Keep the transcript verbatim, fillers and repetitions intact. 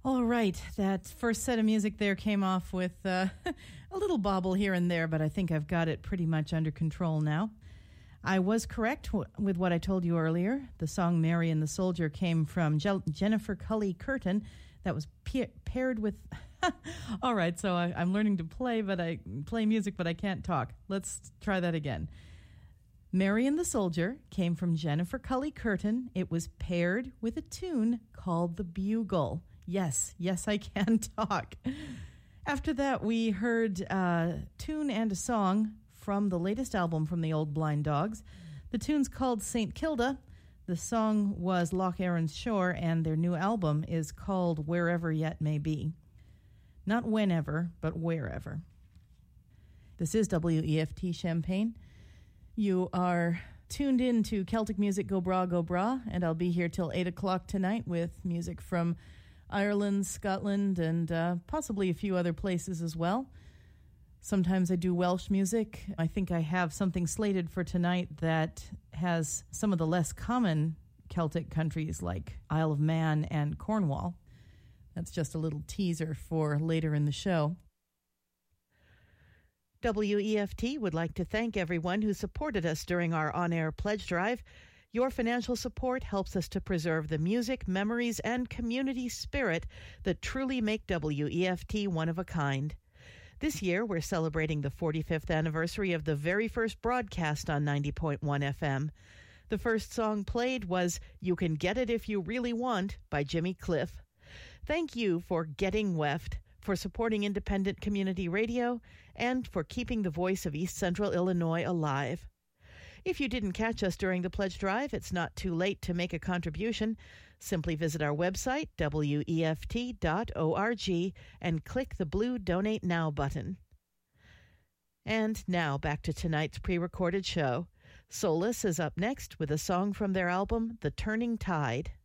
All right, that first set of music there came off with uh, a little bobble here and there, but I think I've got it pretty much under control now. I was correct w- with what I told you earlier. The song Mary and the Soldier came from Je- Jennifer Cully Curtin. That was pe- paired with... All right, so I, I'm learning to play, but I play music, but I can't talk. Let's try that again. Mary and the Soldier came from Jennifer Cully Curtin. It was paired with a tune called The Bugle. Yes, yes, I can talk. After that, we heard a tune and a song from the latest album from the Old Blind Dogs. The tune's called Saint Kilda. The song was Loch Erin's Shore, and their new album is called Wherever Yet May Be. Not whenever, but wherever. This is W E F T Champaign. You are tuned in to Celtic Music Go Bra Go Bra, and I'll be here till eight o'clock tonight with music from Ireland, Scotland, and uh, possibly a few other places as well. Sometimes I do Welsh music. I think I have something slated for tonight that has some of the less common Celtic countries like Isle of Man and Cornwall. That's just a little teaser for later in the show. W E F T would like to thank everyone who supported us during our on-air pledge drive. Your financial support helps us to preserve the music, memories, and community spirit that truly make W E F T one of a kind. This year, we're celebrating the forty-fifth anniversary of the very first broadcast on ninety point one F M. The first song played was You Can Get It If You Really Want by Jimmy Cliff. Thank you for getting weft, for supporting independent community radio, and for keeping the voice of East Central Illinois alive. If you didn't catch us during the pledge drive, it's not too late to make a contribution. Simply visit our website, W E F T dot org, and click the blue Donate Now button. And now back to tonight's pre-recorded show. Solace is up next with a song from their album, The Turning Tide.